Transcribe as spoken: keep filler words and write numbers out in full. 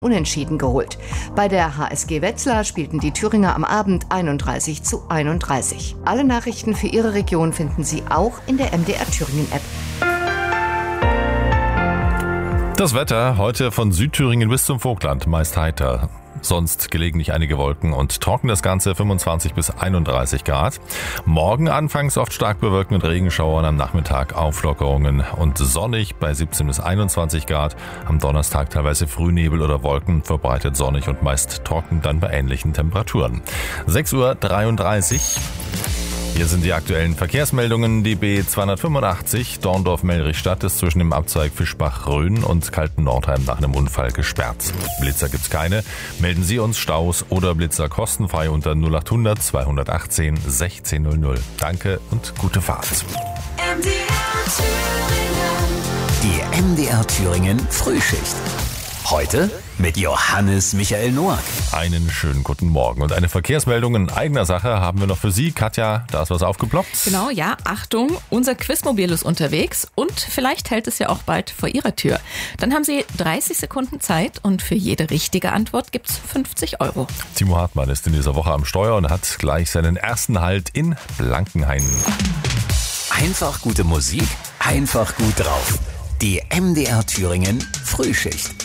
Unentschieden geholt. Bei der H S G Wetzlar spielten die Thüringer am Abend einunddreißig zu einunddreißig. Alle Nachrichten für Ihre Region finden Sie auch in der M D R Thüringen App. Das Wetter heute von Südthüringen bis zum Vogtland meist heiter. Sonst gelegentlich einige Wolken und trocken das Ganze fünfundzwanzig bis einunddreißig Grad. Morgen anfangs oft stark bewölkt mit Regenschauern, am Nachmittag Auflockerungen und sonnig bei siebzehn bis einundzwanzig Grad. Am Donnerstag teilweise Frühnebel oder Wolken, verbreitet sonnig und meist trocken, dann bei ähnlichen Temperaturen. sechs Uhr dreiunddreißig. Hier sind die aktuellen Verkehrsmeldungen. Die B zweihundertfünfundachtzig Dorndorf-Mellrichstadt ist zwischen dem Abzweig Fischbach-Rhön und Kalten-Nordheim nach einem Unfall gesperrt. Blitzer gibt's keine. Melden Sie uns Staus oder Blitzer kostenfrei unter null acht hundert zweihundertachtzehn sechzehn null null. Danke und gute Fahrt. M D R Thüringen. Die M D R Thüringen Frühschicht. Heute mit Johannes Michael Noack. Einen schönen guten Morgen. Und eine Verkehrsmeldung in eigener Sache haben wir noch für Sie. Katja, da ist was aufgeploppt. Genau, ja, Achtung, unser Quizmobil ist unterwegs und vielleicht hält es ja auch bald vor Ihrer Tür. Dann haben Sie dreißig Sekunden Zeit und für jede richtige Antwort gibt's fünfzig Euro. Timo Hartmann ist in dieser Woche am Steuer und hat gleich seinen ersten Halt in Blankenhain. Einfach gute Musik, einfach gut drauf. Die M D R Thüringen Frühschicht.